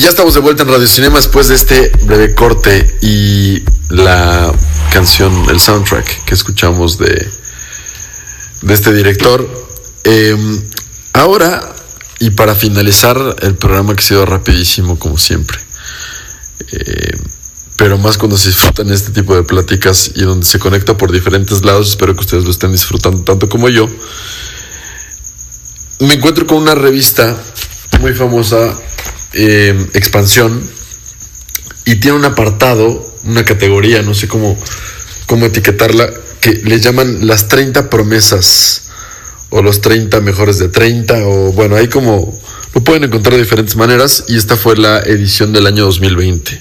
ya estamos de vuelta en Radio Cinema después de este breve corte y la canción, el soundtrack que escuchamos de este director. Ahora, y para finalizar el programa, que ha sido rapidísimo como siempre, pero más cuando se disfrutan este tipo de pláticas y donde se conecta por diferentes lados, espero que ustedes lo estén disfrutando tanto como yo. Me encuentro con una revista muy famosa, Expansión, y tiene un apartado, una categoría, no sé cómo etiquetarla, que le llaman las 30 promesas o los 30 mejores de 30, o bueno, ahí como lo pueden encontrar de diferentes maneras, y esta fue la edición del año 2020.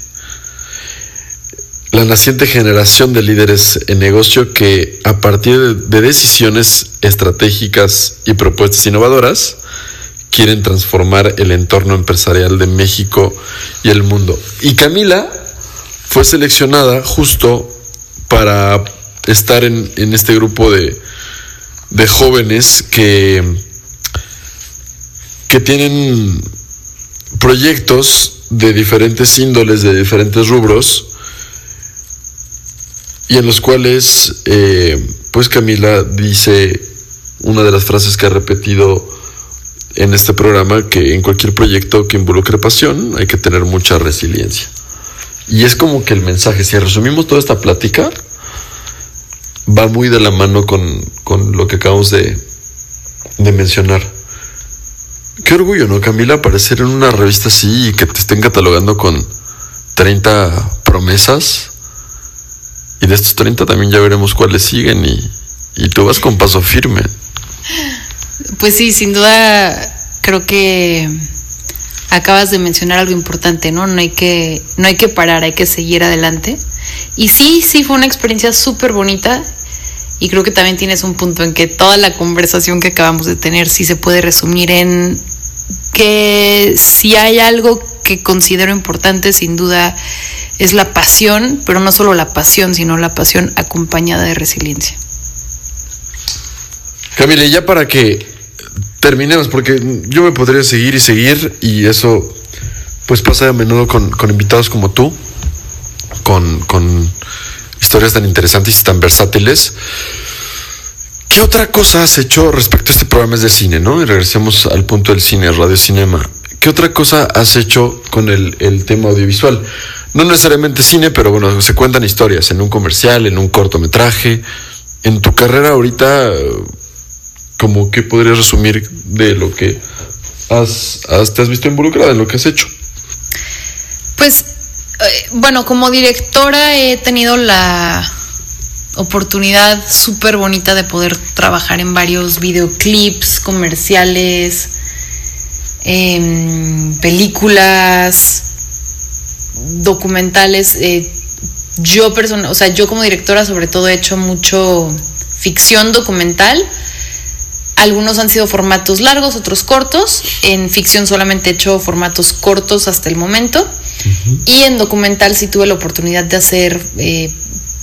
La naciente generación de líderes en negocio que, a partir de decisiones estratégicas y propuestas innovadoras, quieren transformar el entorno empresarial de México y el mundo. Y Camila fue seleccionada justo para estar en este grupo de jóvenes que tienen proyectos de diferentes índoles, de diferentes rubros, y en los cuales pues Camila dice una de las frases que ha repetido en este programa, que en cualquier proyecto que involucre pasión hay que tener mucha resiliencia. Y es como que el mensaje, si resumimos toda esta plática, va muy de la mano con lo que acabamos de mencionar. Qué orgullo, ¿no, Camila? Aparecer en una revista así y que te estén catalogando con 30 promesas. Y de estos 30 también ya veremos cuáles siguen, y tú vas con paso firme. Pues sí, sin duda creo que acabas de mencionar algo importante, ¿no? No hay que parar, hay que seguir adelante. Y sí fue una experiencia súper bonita, y creo que también tienes un punto en que toda la conversación que acabamos de tener sí se puede resumir en que si hay algo que considero importante, sin duda es la pasión, pero no solo la pasión, sino la pasión acompañada de resiliencia. Camila, ya para que terminemos, porque yo me podría seguir, y eso pues pasa a menudo con invitados como tú, con historias tan interesantes y tan versátiles. ¿Qué otra cosa has hecho respecto a este programa? Es de cine, ¿no? Y regresemos al punto del cine, Radio Cinema. ¿Qué otra cosa has hecho con el tema audiovisual? No necesariamente cine, pero bueno, se cuentan historias en un comercial, en un cortometraje. En tu carrera ahorita, ¿cómo qué podrías resumir de lo que te has visto involucrada, en lo que has hecho? Pues, bueno, como directora he tenido la oportunidad súper bonita de poder trabajar en varios videoclips, comerciales, películas, documentales. Yo como directora sobre todo he hecho mucho ficción documental. Algunos han sido formatos largos, otros cortos. En ficción solamente he hecho formatos cortos hasta el momento. Uh-huh. Y en documental sí tuve la oportunidad de hacer